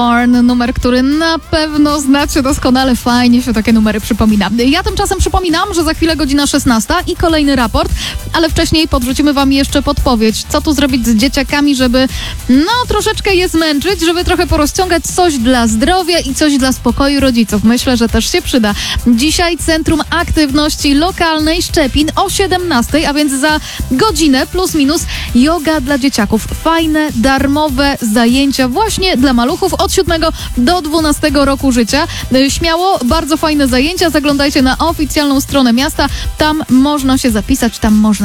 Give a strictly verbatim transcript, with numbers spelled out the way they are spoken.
Numer, który na pewno znacie doskonale, fajnie się takie numery przypomina. Ja tymczasem przypominam, że za chwilę godzina szesnasta i kolejny raport, ale wcześniej podrzucimy wam jeszcze podpowiedź, co tu zrobić z dzieciakami, żeby no troszeczkę je zmęczyć, żeby trochę porozciągać, coś dla zdrowia i coś dla spokoju rodziców. Myślę, że też się przyda. Dzisiaj Centrum Aktywności Lokalnej Szczepin o siedemnastej, a więc za godzinę plus minus yoga dla dzieciaków. Fajne, darmowe zajęcia właśnie dla maluchów od siódmego do dwunastego roku życia. Śmiało, bardzo fajne zajęcia. Zaglądajcie na oficjalną stronę miasta. Tam można się zapisać, tam można